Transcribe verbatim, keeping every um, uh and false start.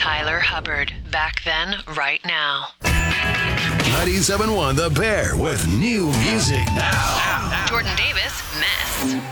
Tyler Hubbard. Back then, right now. ninety-seven point one The Bear with new music now. Jordan Davis, Mess.